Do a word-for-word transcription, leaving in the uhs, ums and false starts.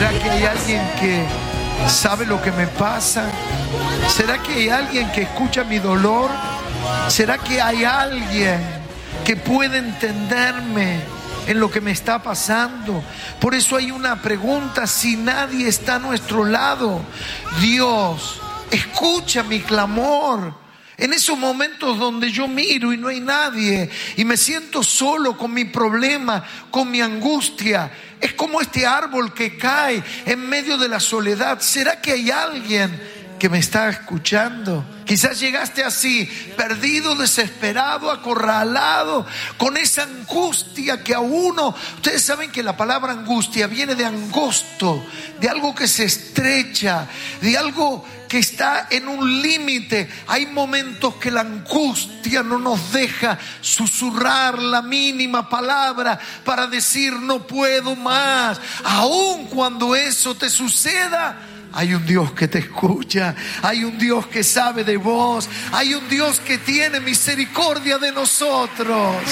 ¿Será que hay alguien que sabe lo que me pasa? ¿Será que hay alguien que escucha mi dolor? ¿Será que hay alguien que puede entenderme en lo que me está pasando? Por eso hay una pregunta: si nadie está a nuestro lado, Dios, escucha mi clamor. En esos momentos donde yo miro y no hay nadie y me siento solo con mi problema, con mi angustia, es como este árbol que cae en medio de la soledad. ¿Será que hay alguien que me está escuchando? Quizás llegaste así, perdido, desesperado, acorralado, con esa angustia que a uno... Ustedes saben que la palabra angustia viene de angosto, de algo que se estrecha, de algo que está en un límite. Hay momentos que la angustia no nos deja susurrar la mínima palabra para decir no puedo más. Aun cuando eso te suceda, hay un Dios que te escucha, hay un Dios que sabe de vos, hay un Dios que tiene misericordia de nosotros.